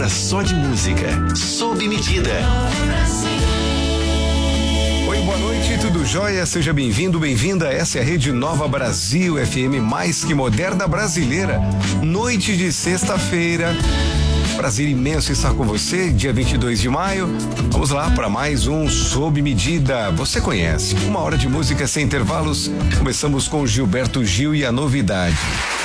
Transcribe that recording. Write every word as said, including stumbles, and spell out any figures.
hora só de música. Sob medida. Oi, boa noite, tudo jóia? Seja bem-vindo, bem-vinda. Essa é a Rede Nova Brasil, F M mais que moderna brasileira. Noite de sexta-feira. Prazer imenso estar com você, dia vinte e dois de maio. Vamos lá para mais um Sob Medida. Você conhece, uma hora de música sem intervalos. Começamos com Gilberto Gil e a novidade.